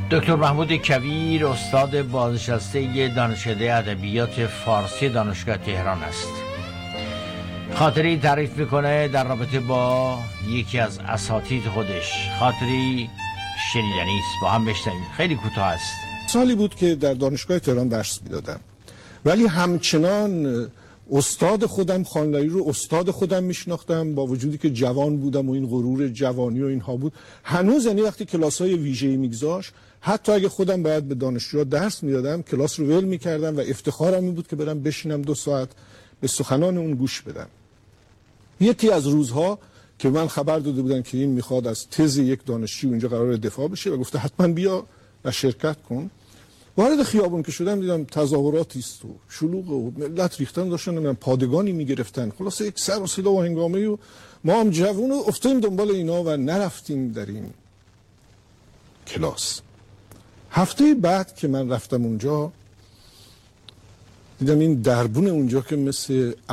دکتر محمود کویر استاد بازنشسته دانشکده ادبیات فارسی دانشگاه تهران است. خاطری تعریف میکنه در رابطه با یکی از اساتید خودش. خاطری شنیدنی است، با هم بشنویم. خیلی کوتاه است. سالی بود که در دانشگاه تهران درس میدادم، ولی همچنان استاد خودم، خانلری رو استاد خودم میشناختم، با وجودی که جوان بودم و این غرور جوانی و اینها بود. هنوز یعنی وقتی کلاس‌های ویژه‌ای میگذاشت، حتی اگه خودم باید به دانشجوها درس میدادم، کلاس رو ول میکردم و افتخارم این بود که برم بشینم 2 ساعت به سخنان اون گوش بدم. یکی از روزها که من خبر داده بودن که این میخواد از تز یک دانشجو اینجا قرار دفاع بشه و گفته حتما بیا و شرکت کن، وارد خیابون که شدم دیدم تظاهراتی است و شلوغ و ملت ریختن داشتن، من پادگانی میگرفتن، خلاصه یک سر و صدا و هنگامه و ما هم جوون افتادیم دنبال اینا و نرفتیم در این کلاس. هفته بعد که من رفتم اونجا دیدم این دربون اونجا که مثل